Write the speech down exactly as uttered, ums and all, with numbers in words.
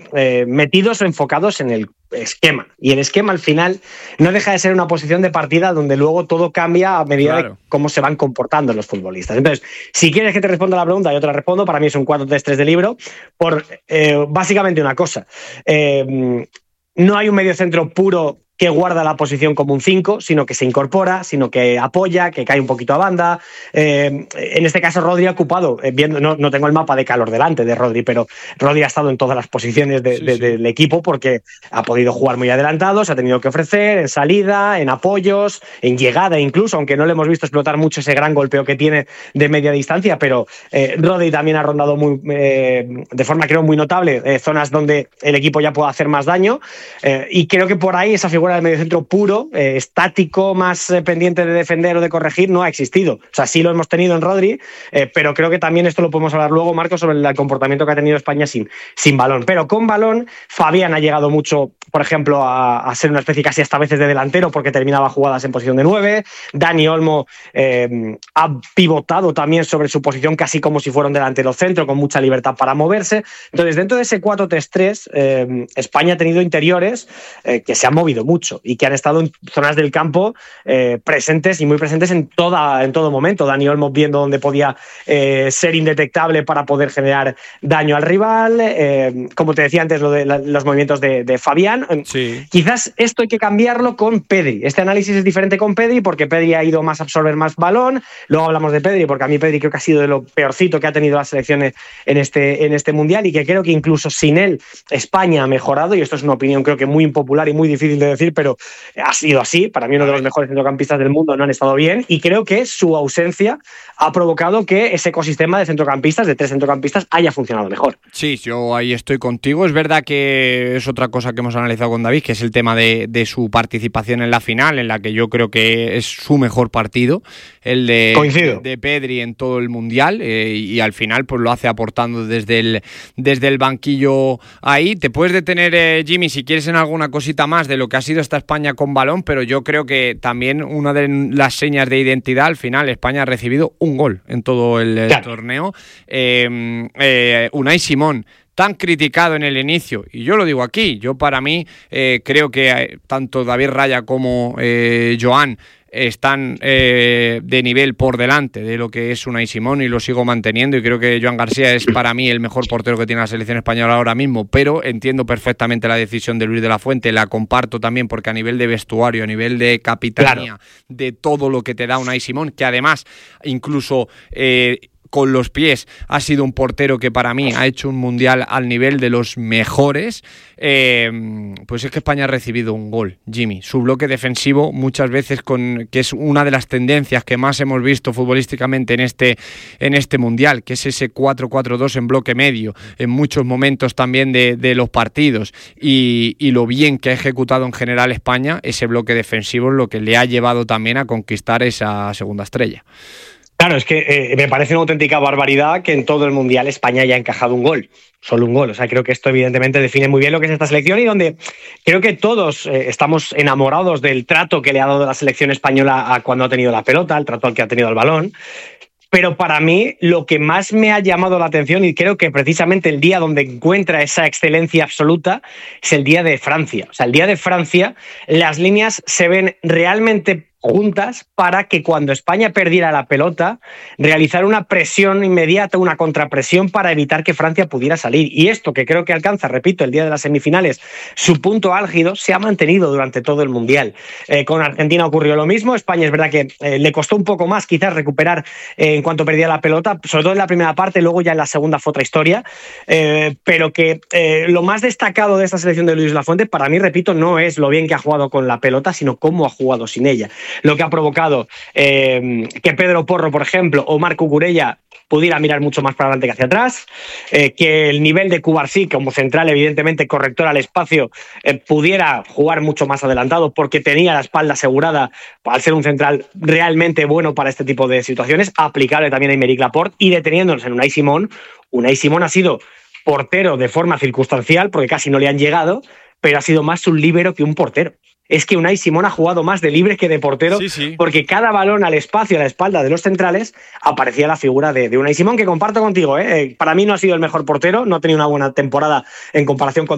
eh, metidos o enfocados en el esquema. Y el esquema al final no deja de ser una posición de partida donde luego todo cambia a medida claro. de cómo se van comportando los futbolistas. Entonces, si quieres que te responda la pregunta, yo te la respondo. Para mí es un cuatro tres tres de libro por eh, básicamente una cosa. Eh, no hay un mediocentro puro que guarda la posición como un cinco, sino que se incorpora, sino que apoya, que cae un poquito a banda. Eh, en este caso, Rodri ha ocupado, eh, viendo, no, no tengo el mapa de calor delante de Rodri, pero Rodri ha estado en todas las posiciones de, sí, de, sí. del equipo porque ha podido jugar muy adelantado, se ha tenido que ofrecer en salida, en apoyos, en llegada incluso, aunque no le hemos visto explotar mucho ese gran golpeo que tiene de media distancia, pero eh, Rodri también ha rondado muy, eh, de forma creo muy notable eh, zonas donde el equipo ya puede hacer más daño eh, y creo que por ahí esa figura del mediocentro puro, eh, estático, más eh, pendiente de defender o de corregir, no ha existido. O sea, sí lo hemos tenido en Rodri, eh, pero creo que también esto lo podemos hablar luego, Marco, sobre el comportamiento que ha tenido España sin, sin balón. Pero con balón, Fabián ha llegado mucho, por ejemplo, a, a ser una especie casi hasta a veces de delantero porque terminaba jugadas en posición de nueve. Dani Olmo eh, ha pivotado también sobre su posición casi como si fuera un delantero centro, con mucha libertad para moverse. Entonces, dentro de ese cuatro tres tres, eh, España ha tenido interiores eh, que se han movido mucho y que han estado en zonas del campo eh, presentes y muy presentes en, toda, en todo momento. Dani Olmo viendo dónde podía eh, ser indetectable para poder generar daño al rival. Eh, como te decía antes, lo de la, los movimientos de, de Fabián. Sí. Quizás esto hay que cambiarlo con Pedri. Este análisis es diferente con Pedri porque Pedri ha ido más a absorber más balón. Luego hablamos de Pedri porque a mí Pedri creo que ha sido de lo peorcito que ha tenido las selecciones en este, en este Mundial y que creo que incluso sin él España ha mejorado, y esto es una opinión creo que muy impopular y muy difícil de decir, pero ha sido así. Para mí uno de los mejores centrocampistas del mundo, no han estado bien y creo que su ausencia ha provocado que ese ecosistema de centrocampistas, de tres centrocampistas, haya funcionado mejor. Sí, yo ahí estoy contigo. Es verdad que es otra cosa que hemos analizado con David, que es el tema de, de su participación en la final, en la que yo creo que es su mejor partido, el de, de, de Pedri en todo el Mundial, eh, y al final pues lo hace aportando desde el, desde el banquillo ahí. Te puedes detener, eh, Jimmy, si quieres en alguna cosita más de lo que ha sido esta España con balón, pero yo creo que también una de las señas de identidad, al final España ha recibido un gol en todo el, el claro. torneo. Eh, eh, Unai Simón, tan criticado en el inicio, y yo lo digo aquí, yo para mí eh, creo que eh, tanto David Raya como eh, Joan están eh, de nivel por delante de lo que es Unai Simón y lo sigo manteniendo, y creo que Joan García es para mí el mejor portero que tiene la selección española ahora mismo, pero entiendo perfectamente la decisión de Luis de la Fuente, la comparto también porque a nivel de vestuario, a nivel de capitanía, claro. de todo lo que te da Unai Simón, que además incluso eh, con los pies ha sido un portero que para mí ha hecho un mundial al nivel de los mejores, eh, pues es que España ha recibido un gol, Jimmy. Su bloque defensivo muchas veces, con que es una de las tendencias que más hemos visto futbolísticamente en este, en este mundial, que es ese cuatro cuatro dos en bloque medio, en muchos momentos también de, de los partidos, y, y lo bien que ha ejecutado en general España, ese bloque defensivo es lo que le ha llevado también a conquistar esa segunda estrella. Claro, es que eh, me parece una auténtica barbaridad que en todo el Mundial España haya encajado un gol, solo un gol. O sea, creo que esto evidentemente define muy bien lo que es esta selección y donde creo que todos eh, estamos enamorados del trato que le ha dado la selección española a cuando ha tenido la pelota, el trato al que ha tenido el balón. Pero para mí lo que más me ha llamado la atención, y creo que precisamente el día donde encuentra esa excelencia absoluta, es el día de Francia. O sea, el día de Francia las líneas se ven realmente juntas para que cuando España perdiera la pelota, realizar una presión inmediata, una contrapresión para evitar que Francia pudiera salir. Y esto que creo que alcanza, repito, el día de las semifinales, su punto álgido, se ha mantenido durante todo el Mundial. Eh, con Argentina ocurrió lo mismo. España es verdad que eh, le costó un poco más quizás recuperar eh, en cuanto perdía la pelota, sobre todo en la primera parte, luego ya en la segunda fue otra historia, eh, pero que eh, lo más destacado de esta selección de Luis de la Fuente, para mí, repito, no es lo bien que ha jugado con la pelota, sino cómo ha jugado sin ella. Lo que ha provocado eh, que Pedro Porro, por ejemplo, o Marc Cucurella pudiera mirar mucho más para adelante que hacia atrás, eh, que el nivel de Cubarsí como central, evidentemente corrector al espacio, eh, pudiera jugar mucho más adelantado porque tenía la espalda asegurada al ser un central realmente bueno para este tipo de situaciones, aplicable también a Aymeric Laporte, y deteniéndonos en Unai Simón. Unai Simón ha sido portero de forma circunstancial porque casi no le han llegado, pero ha sido más un líbero que un portero. Es que Unai Simón ha jugado más de libre que de portero, sí, sí. porque cada balón al espacio, a la espalda de los centrales, aparecía la figura de, de Unai Simón, que comparto contigo, ¿eh? Para mí no ha sido el mejor portero, no ha tenido una buena temporada en comparación con